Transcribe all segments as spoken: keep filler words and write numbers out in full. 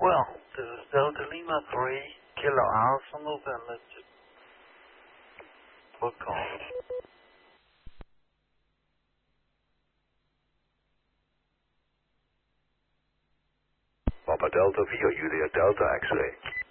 Well, this is Delta Lima three, Kilo Alpha November. Book call. Papa Delta vier, Julia Delta X-ray.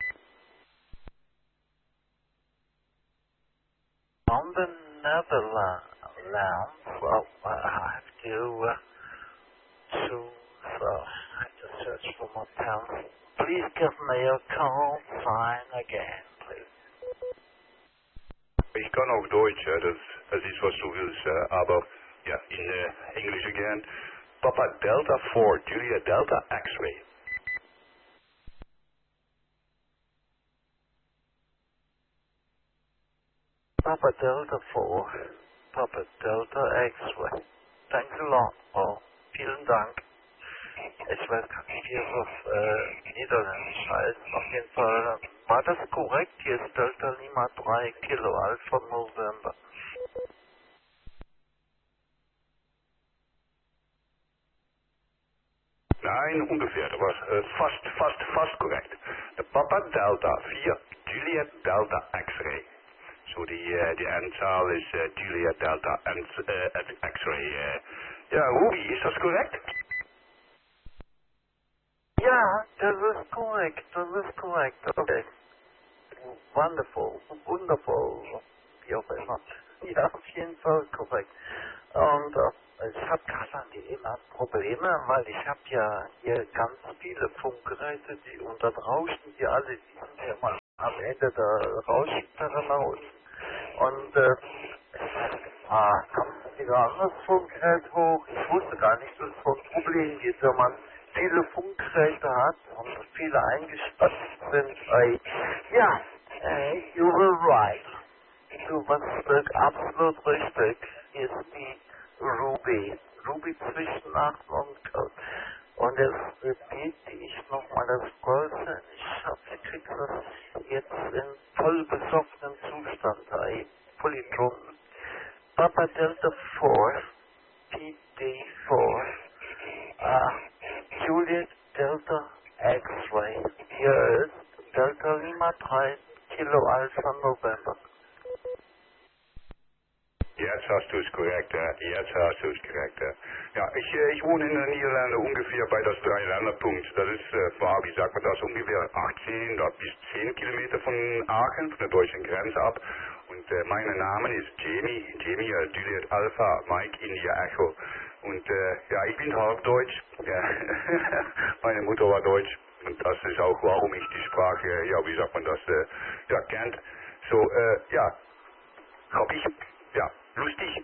On the Netherlands, well, I have to, uh, choose, uh, I have to search for my pen. Please give me a call sign again, please. Ich kann auch Deutsch, ja, das, das ist was du willst, ja, aber ja, in uh, English again. Papa Delta four, Julia Delta X-ray. Papa Delta four, Papa Delta X-ray. Thanks a lot. Oh, vielen Dank. Ich weiß gar nicht, wie es auf äh, Niederländisch heißt. Auf jeden Fall war das korrekt. Hier ist Delta Lima drei Kilo Alpha November. Nein, ungefähr, das war äh, fast, fast, fast korrekt. De Papa Delta vier, Juliet Delta X-ray. So die, uh, die Endzahl ist uh, Juliet Delta uh, X-ray. Uh. Ja, Ruby, ist das korrekt? Ja, das ist korrekt. Das ist korrekt. Okay. Wonderful. Wonderful. Wie auch immer. Ja, auf jeden Fall korrekt. Und äh, ich habe gerade an die immer Probleme, weil ich habe ja hier ganz viele Funkgeräte, die und dann rauschen die alle, die sind ja mal am Ende der Rauschsperre nach unten. Und äh, ah, kommt wieder ein anderes Funkgerät hoch. Ich wusste gar nicht, dass es so ein Problem gibt, wenn man viele Funkgeräte hat und viele eingespannt sind. Äh, ja, äh, you were right. Du warst äh, absolut richtig. Hier ist die Ruby. Ruby zwischen acht und Code. Und jetzt bete ich nochmal das Größe. Ich hoffe, ich kriege das jetzt in voll besoffenen Zustand. Ey, Polytron. Papa Delta four, P D four, uh, Juliet Delta X-Ray. Hier ist Delta Lima drei Kilo Alpha November. Jetzt hast du es korrekt, äh, jetzt hast du es korrekt. Äh. Ja, ich, äh, ich wohne in den Niederlanden ungefähr bei das Dreiländerpunkt. Das ist, äh, war, wie sagt man das, ungefähr achtzehn bis zehn Kilometer von Aachen, von der deutschen Grenze ab. Und äh, mein Name ist Jamie, Jamie äh, Juliet Alpha, Mike India Echo. Und äh, ja, ich bin halb Deutsch. Ja. Meine Mutter war Deutsch. Und das ist auch, warum ich die Sprache, ja, wie sagt man das, äh, ja, kennt. So, äh, ja, hab ich, ja, lustig.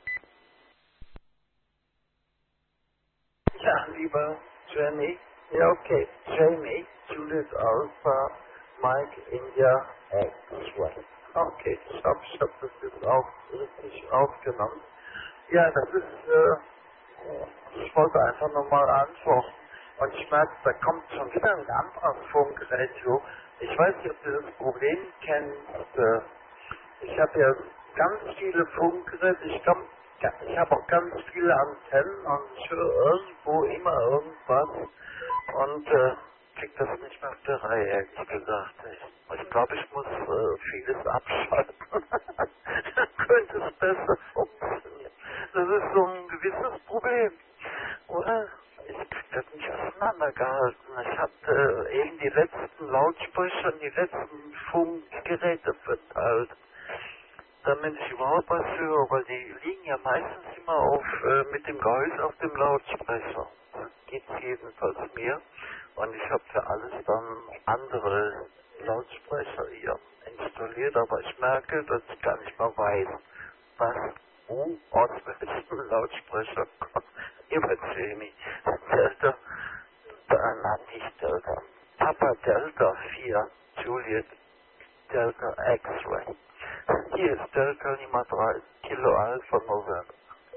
Ja, lieber Jenny. Ja, okay. Jamie, Juliet Alpha, Mike India X-Ray. Okay, ich hab, ich hab das jetzt auch richtig aufgenommen. Ja, das ist, äh, ich wollte einfach nochmal antworten. Und ich merke, da kommt schon wieder ein anderes Funkgerät hoch. Ich weiß nicht, ob du das Problem kennst. Äh, ich habe ja ganz viele Funkgeräte. Ich, komm, ich habe auch ganz viele Antennen und ich höre irgendwo immer irgendwas. Und äh, krieg das nicht mehr auf der Reihe, ehrlich gesagt. Ich, ich glaube, ich muss äh, vieles abschalten. Dann könnte es besser funktionieren. Das ist so ein gewisses Problem. Oder? Ich krieg das nicht auseinandergehalten. Ich habe äh, eben die letzten Lautsprecher und die letzten Funkgeräte verteilt, damit ich überhaupt was höre, weil die liegen ja meistens immer auf äh, mit dem Gehäuse auf dem Lautsprecher. Geht's jedenfalls mir. Und ich habe für alles dann andere Lautsprecher hier installiert, aber ich merke, dass ich gar nicht mehr weiß, was wo aus welchem Lautsprecher kommt. Über Jamie. Delta, dann hatte ich Delta. Papa Delta vier, Juliet Delta X-Ray. Hier ist Delta Lima drei, Kilo Alpha November.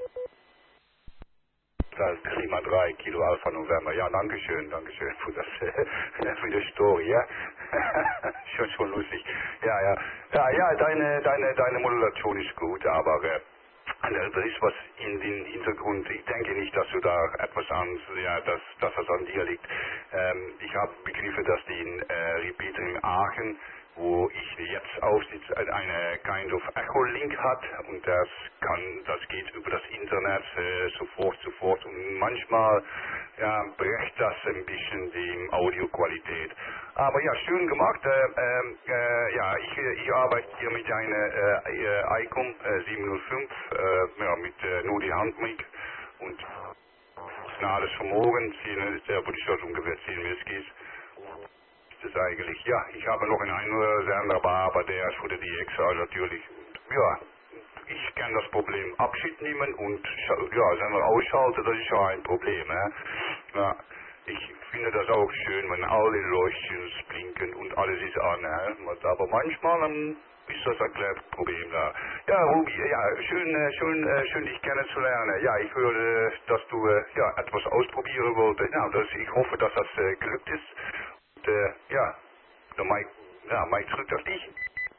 Delta Lima drei, Kilo Alpha November. Ja, danke schön, danke schön für das, äh, für die Story, ja. schon, schon lustig. Ja, ja. Ja, ja, deine, deine, deine Modulation ist gut, aber, äh, Und da ist was in den Hintergrund. Ich denke nicht, dass du da etwas an, ja, dass, dass das an dir liegt. Ähm, ich habe begriffen, dass die in äh, Repeater in Aachen, wo ich jetzt aufsitze, eine kind of Echo-Link hat und das kann, das geht über das Internet äh, sofort, sofort und manchmal ja, bricht das ein bisschen die Audioqualität. Aber ja, schön gemacht. Äh, äh, ja, ich, ich arbeite hier mit einer äh, ICOM äh, siebenhundertfünf, äh, ja, mit äh, nur die Handmic und nahes Vermogen, zehn, der würde ich das ungefähr zehn Whiskys. Das ist eigentlich, ja, ich habe noch einen anderen Sender, aber der ist für die D X also natürlich. Ja, ich kann das Problem Abschied nehmen und ja, Sender ausschalten, das ist ja ein Problem. Hè? Ja, ich finde das auch schön, wenn alle Leuchtchen blinken und alles ist an. Hè? Aber manchmal um, ist das ein kleines Problem da. Ja, Ruby, ja, schön, äh, schön, äh, schön dich kennenzulernen. Ja, ich höre, dass du äh, ja, etwas ausprobieren wolltest. Ja, das, ich hoffe, dass das äh, gelukt ist. Und, äh, ja, dann mache ich, ja, mach ich zurück auf dich.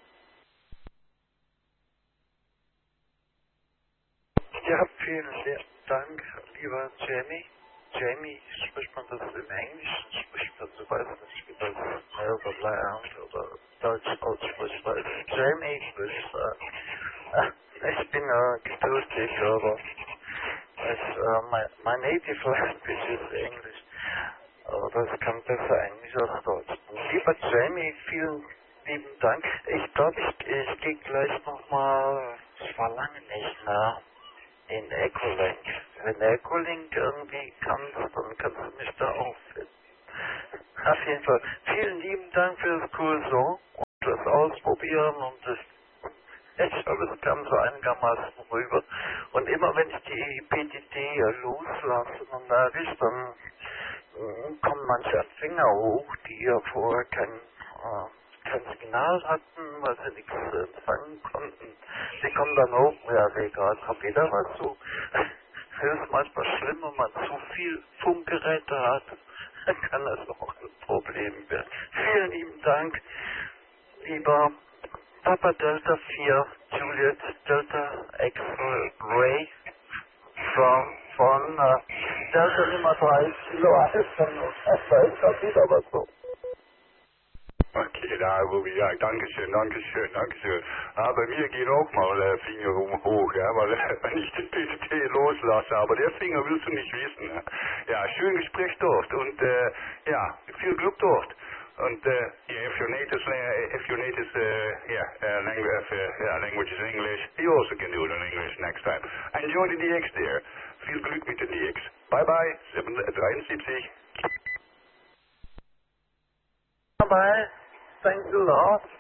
Ja, vielen Dank, lieber Jamie. Jamie, spricht man das im Englischen? Spricht man, ich weiß nicht, wie das selber lernt oder Deutsch ausspricht, weil Jamie ist, äh, ich bin äh, geduldig, aber es, äh, my, my native language ist Englisch. Aber das kann besser Englisch als Deutsch. Lieber Jamie, vielen lieben Dank. Ich glaube, ich, ich gehe gleich nochmal, ich war lange nicht mehr in Echolink. Wenn Echolink irgendwie kannst, dann kannst du mich da auch finden. Auf jeden Fall, vielen lieben Dank für das Kurso und das Ausprobieren und das ich glaube, es kam so einigermaßen rüber. Und immer wenn ich die P T T loslasse und erwische, dann äh, kommen manche Finger hoch, die ja vorher kein, äh, kein Signal hatten, weil sie nichts äh, empfangen konnten. Die kommen dann hoch, ja, egal, hab jeder was so. Es ist manchmal schlimm, wenn man zu viel Funkgeräte hat, dann kann das auch ein Problem werden. Vielen lieben Dank, lieber Papa Delta vier, Juliet Delta X-Ray von, von uh, Delta Nummer drei, Kilo Alpha, da ist das wieder was so. Okay, da, Ruby, ja, danke schön, danke schön, danke schön. Ah, bei mir geht auch mal äh, Finger rum hoch, ja, weil äh, wenn ich den P T T loslasse, aber der Finger willst du nicht wissen. Ja, ja schön Gespräch dort und äh, ja, viel Glück dort. And uh, yeah, if your native, uh, if your native uh, yeah, uh, language, uh, yeah, language is English, you also can do it in English next time. Enjoy the D X there. Viel Glück mit der D X. Bye bye, dreiundsiebzig. Bye bye. Thanks a lot.